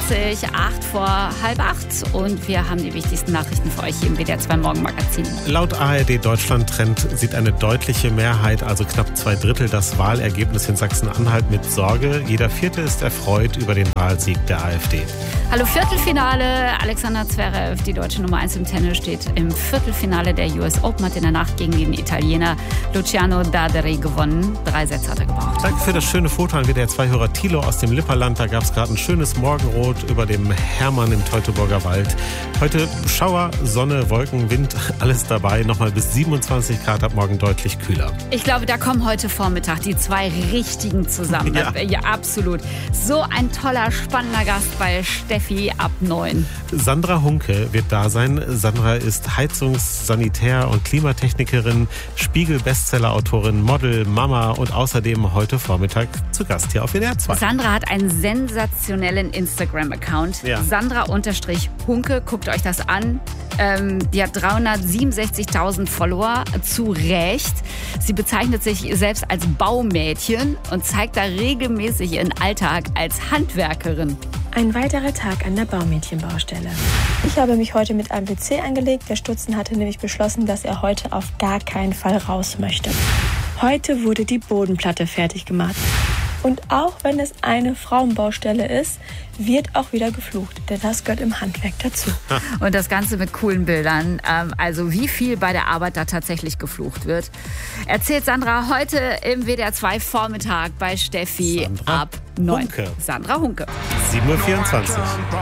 8 vor halb 8 und wir haben die wichtigsten Nachrichten für euch hier im WDR 2 Morgenmagazin. Laut ARD Deutschland-Trend sieht eine deutliche Mehrheit, also knapp 2/3, das Wahlergebnis in Sachsen-Anhalt mit Sorge. Jeder Vierte ist erfreut über den Wahlsieg der AfD. Hallo, Viertelfinale. Alexander Zverev, die deutsche Nummer 1 im Tennis, steht im Viertelfinale der US Open, hat in der Nacht gegen den Italiener Luciano Daderi gewonnen. 3 Sätze hat er gebraucht. Danke für das schöne Foto an WDR-2-Hörer Thilo aus dem Lipperland. Da gab es gerade ein schönes Morgenrot über dem Hermann im Teutoburger Wald. Heute Schauer, Sonne, Wolken, Wind, alles dabei. Nochmal bis 27 Grad, ab morgen deutlich kühler. Ich glaube, da kommen heute Vormittag die 2 Richtigen zusammen. Ja, absolut. So ein toller, spannender Gast bei Steffi ab 9. Sandra Hunke wird da sein. Sandra ist Heizungs-, Sanitär- und Klimatechnikerin, Spiegel-Bestseller-Autorin, Model, Mama und außerdem heute Vormittag zu Gast hier auf WDR 2. Sandra hat einen sensationellen Instagram-Account. Ja. Sandra-Hunke, guckt euch das an. Die hat 367.000 Follower, zu Recht. Sie bezeichnet sich selbst als Baumädchen und zeigt da regelmäßig ihren Alltag als Handwerkerin. Ein weiterer Tag an der Baumädchenbaustelle. Ich habe mich heute mit einem PC angelegt. Der Stutzen hatte nämlich beschlossen, dass er heute auf gar keinen Fall raus möchte. Heute wurde die Bodenplatte fertig gemacht. Und auch wenn es eine Frauenbaustelle ist, wird auch wieder geflucht, denn das gehört im Handwerk dazu. Und das Ganze mit coolen Bildern. Also wie viel bei der Arbeit da tatsächlich geflucht wird, erzählt Sandra heute im WDR 2 Vormittag bei Steffi Sandra ab 9. Hunke. Sandra Hunke. 7:24 Uhr.